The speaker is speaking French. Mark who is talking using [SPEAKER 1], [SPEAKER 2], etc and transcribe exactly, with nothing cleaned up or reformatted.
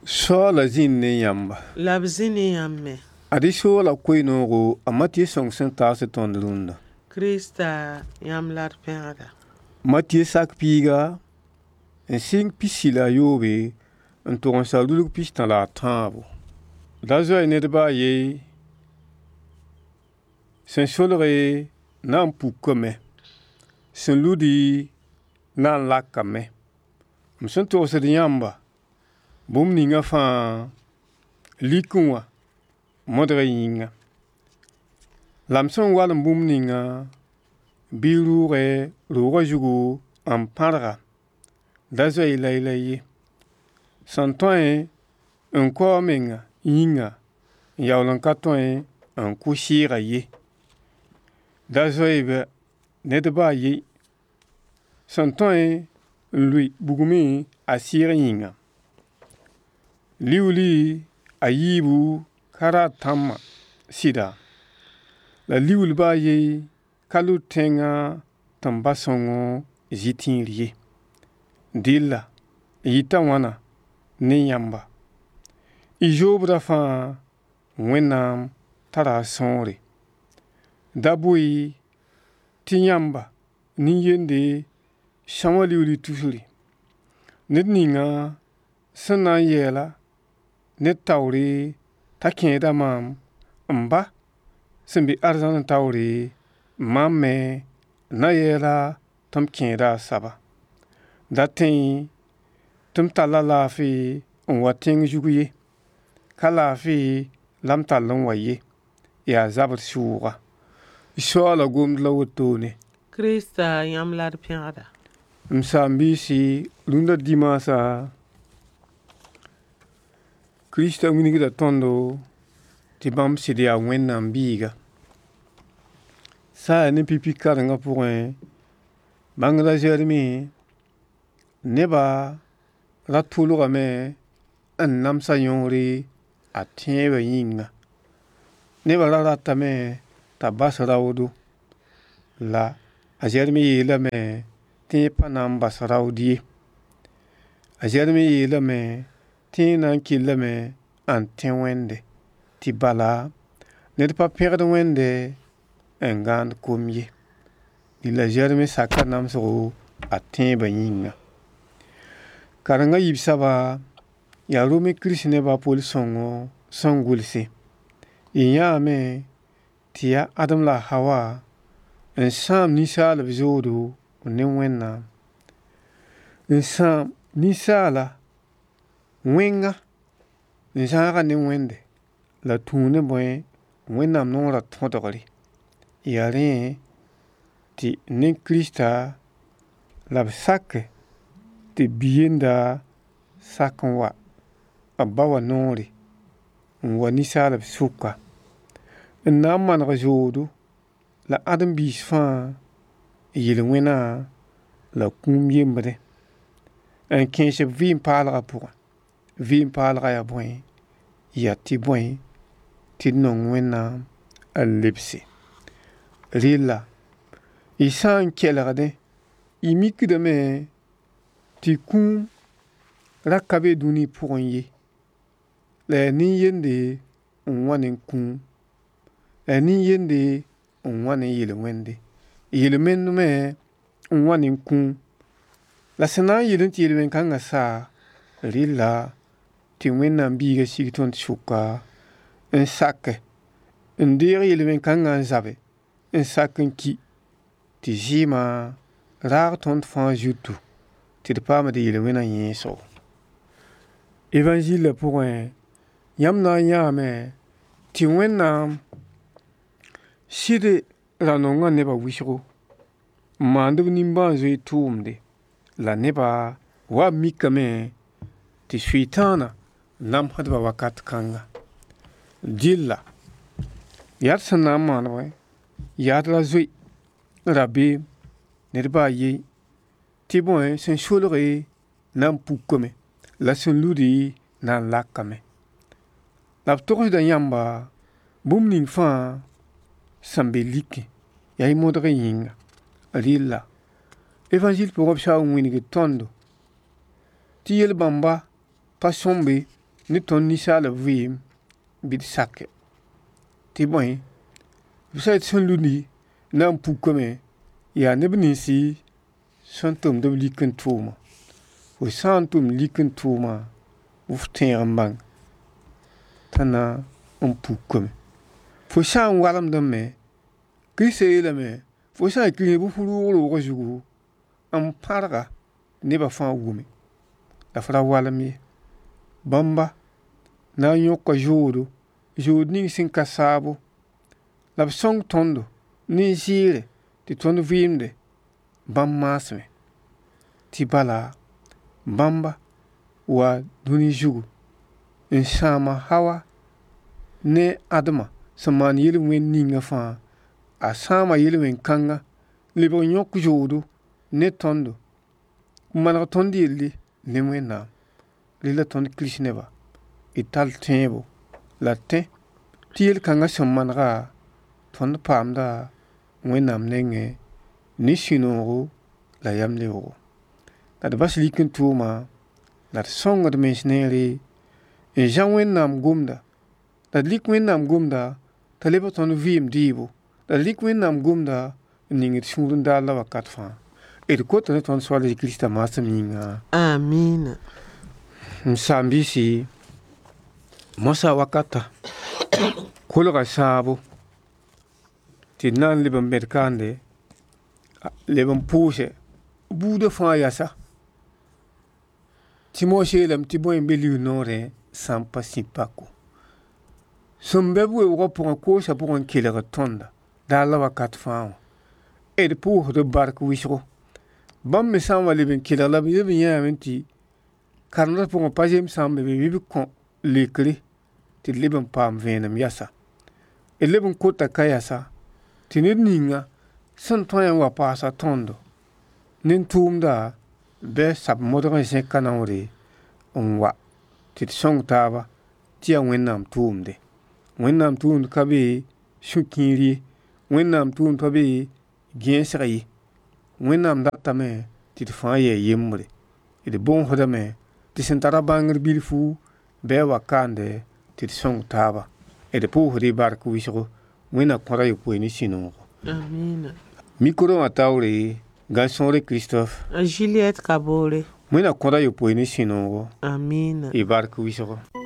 [SPEAKER 1] So la zin ne yamba.
[SPEAKER 2] La b zĩni yãmb me.
[SPEAKER 1] Adi so la koe-noogo a Matthieu sõng sẽn tagsd tõnd rũndã.
[SPEAKER 2] Krista yãmb la d pẽgda.
[SPEAKER 1] Matthieu sak piiga n sɩng pisi la a yoobe n tʋg n sa rulg pis-tã la a tãabo. Da zoe nedbã a yen sẽn solge na n pukame, sẽn ludi na n lakame. M sẽn togsd yãmba bũmb ninga fãa lik n wa modg yĩnga. La m sẽn wall n bũmb ninga bɩ rʋʋge roogã zugu n pãrga da zoe la ye. Sẽn tõe n kao menga yĩnga n yaool n ka tõe n kʋ sɩɩga ye. Da zoeebe nedbã a ye sẽn tõe n lʋɩ bugme a sɩɩg yĩnga. Liuuli a yiibu ka ra tãmbã sɩda. La liuulbã a ye ka lʋd tẽngã tɩ n ba sõngo zĩ-tĩir ye. Dɩlla yɩta wãna ne yãmba. Y zoobdã fãa Wẽnnaam tara a sõore. Da bʋɩ tɩ yãmba nin-yende sãwã liuuli tusre. Ned ninga sẽn na n yɛɛla ned taoore t'a kẽeda maam n ba sẽn be arzãn taoore, mam me na yɛɛla tɩ m kẽeda a saba. Da tẽ tɩ m talla laafɩ n wa tẽng zug ye. Ka laafɩ la m tall n wa ye. Yaa zabd sʋʋga. Y soaala gomd la wotone.
[SPEAKER 2] Krista yãmb la d pẽgda.
[SPEAKER 1] M saam-biisi rũndã dimaasa Krista wilgda tõndo tɩ bãmb sɩd yaa Wẽnnaam biiga. Saa ne pipi karengã pʋgẽ bãngda zɛrme nebã ra tʋlgame n namsa yõore a tẽebã yĩnga. Nebã ra ratame t'a bas raoodo la a zɛrme yeelame tɩ yẽ pa na n bas raood ye. A zɛrme yeelame tɩ yẽ na n kellame n tẽ Wẽnde tɩ bala ned pa pẽgd Wẽnde n gãand kom ye. Dɩlla zɛrme saka namsgo a tẽebã yĩnga. Karengã yib-saba yaa Rome Kirist nebã Pol sõngo sẽn gʋlse. Y yãame tɩ yaa Adem la Hawa n sãam ninsaalb zoodo ne Wẽnnaam. N sãam ninsaala wẽnga n zãaga ne Wẽnde la tũu ne bõe Wẽnnaam noorã tõdgre. Yaa rẽ tɩ ne Kiristã la b sak tɩ bi-yenda sak n wa b ba wa noore n wa ninsaalb sʋka. N na n maneg zoodo la ãdem-biis fãa yel-wẽnã la kũum yembdẽ n kẽes b vɩɩm-paalgã pʋgẽ. Vɩɩm-paalgã yaa bõe? Yaa tɩ bõe tɩ d nong Wẽnnaam a lebse. Rɩlla y sã n kelgdẽ y mikdame tɩ kũum ra ka be dũni pʋgẽ ye. La yaa nin-yende n wa ne kũum. La yaa nin-yende n wa ne yel-wẽnde. Yel-mend me n wa ne kũum. La sẽn na n yɩl tɩ yel-wẽn-kãngã sa, rɩlla tɩ Wẽnnaam biigã sig tõnd sʋka n sak n deeg yel-wẽn-kãngã n zabe n sak n ki tɩ zɩɩmã raag tõnd fãa zutu tɩ d paamd yel-wẽnã yẽesgo. Evanzilã pʋgẽ yãmb na n yãame tɩ Wẽnnaam sɩd ra nongã nebã wɩsgo n maand b nimbãan-zoe tʋʋmde la nebã wa mikame tɩ Soɩtãanã namsdba wakat kãnga. Dɩlla yaa d sẽn na n maan yaad la zoe rabeem nedbã a yen tɩ bõe sẽn solge na n pukame la sẽn ludi na n lakame. La b togsda yãmba bũmb ning fãa sẽn be likẽ yaa y modg yĩnga. Rɩlla Evanzil pʋgẽ b sã n wilgd tõndo tɩ yel-bãmba pa sõmbe ne tõnd ninsaala vɩɩm bɩ d sake tɩ bõe b sã d sẽn luni na n pukame yaa neb ninsi sẽn tʋmd b lik n tʋʋma fo sã n tʋm lik n tʋʋma f tẽeg n bãng t'a na n pukame fo sã n walemdame Kiristã yeelame fo sã n kɩs b fu-roog roogã zugu n pãrga nebã fãa wʋme la f ra walem ye bãmba na n yõka joodo jood ning sẽn ka saabo la b sõng tõndo nin-zɩɩre tɩ tõnd vɩɩmde bãmb maasme tɩ bala bãmba wa dũni zugu n sãama Hawa ne Adma sẽn maan yel-wẽnd ninga fãa a sãama yel-wẽn-kãngã lebg yõk joodo ne tõndo n maneg tõnd yelle ne Wẽnnaam rẽ la tõnd Kirist nebã y tall tẽebo la tẽ tɩ yel-kãngã sẽn manega tõnd paamda Wẽnnaam nengẽ ne sũ-noogo la yam lebgo la d bas lik n tʋʋma la d sõngd mens neere n zã Wẽnnaam gomda la d lik Wẽnnaam gomda t'a leb tõnd vɩɩm dɩɩbo la d lik Wẽnnaam gomda n ning d sũur n daar la wakat fãa d kota ne tõnd soal Kiristã maasem yĩnga.
[SPEAKER 2] Amiina.
[SPEAKER 1] M saam-biisi mosã wakata kolga saabo tɩ d na n leb n bẽd kaande leb n pʋʋsɛ buudã fãa yasa tɩ mos yeelame tɩ bõe n be liu noorẽ sã n pa sĩ pako sẽn bɛ b weoogã pʋgẽ koosã pʋgẽ n kelgd tõnda daar la wakat fãa wã d pʋʋsd b bark wɩsgo bãmb me sã n wa leb n kelg la b yel b yãame tɩ karemdã pʋgẽ pa zem sã n be be bɩ b kõ lekre tɩ d leb n paam vẽenem yasa d leb n kota ka yasa tɩ ned ninga sẽn tõe n wa paasa tõndo nin-tʋʋmda bɩ sab modgẽ zẽka naoore n wa tɩ d sõng taaba tɩ yaa Wẽnnaam tʋʋmde Wẽnnaam tʋʋmd ka be sũ-kiir ye Wẽnnaam tʋʋmd pa be gẽesg ye Wẽnnaam datame tɩ d fãa yɛɛ yembre d bõosdame tɩ sẽn tara bãngr bilfu bɩ a wa kaande tɩ d sõng taaba d pʋʋsd y bark wɩsgo Wẽnna kõra yopoe ne sũ-noogo.
[SPEAKER 2] Amiina.
[SPEAKER 1] Mikro wã taoore Gãn-sõore Christophe
[SPEAKER 2] A Juliette Kabore.
[SPEAKER 1] Wẽnna kõra yopoe ne sũ-noogo.
[SPEAKER 2] Amiina.
[SPEAKER 1] Y bark wɩsgo.